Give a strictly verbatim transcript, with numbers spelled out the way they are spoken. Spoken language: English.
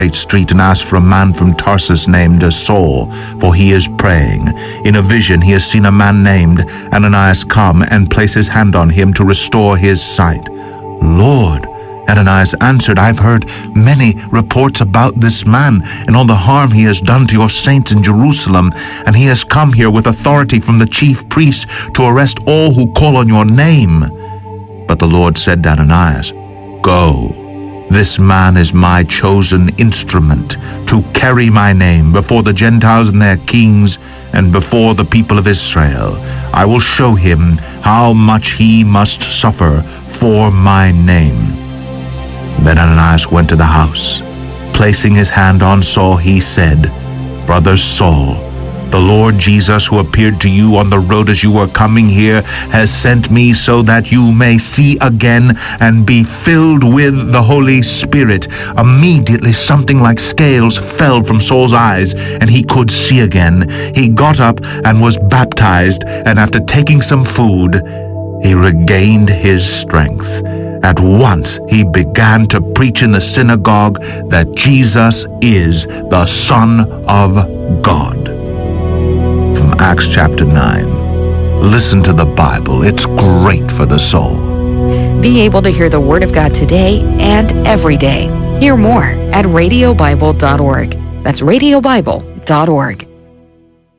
street and asked for a man from Tarsus named Saul, for he is praying. In a vision he has seen a man named Ananias come and place his hand on him to restore his sight. Lord, Ananias answered, I've heard many reports about this man and all the harm he has done to your saints in Jerusalem, and he has come here with authority from the chief priests to arrest all who call on your name. But the Lord said to Ananias, Go. This man is my chosen instrument to carry my name before the Gentiles and their kings and before the people of Israel. I will show him how much he must suffer for my name. Then Ananias went to the house. Placing his hand on Saul, he said, Brother Saul, the Lord Jesus, who appeared to you on the road as you were coming here, has sent me so that you may see again and be filled with the Holy Spirit. Immediately something like scales fell from Saul's eyes, and he could see again. He got up and was baptized, and after taking some food, he regained his strength. At once he began to preach in the synagogue that Jesus is the Son of God. From Acts chapter nine. Listen to the Bible. It's great for the soul. Be able to hear the Word of God today and every day. Hear more at radio bible dot org. That's radio bible dot org.